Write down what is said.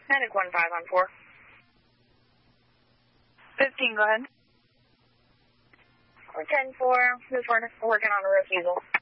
Medic 15 on 4. 15, go ahead. We're 10-4, working on a refusal.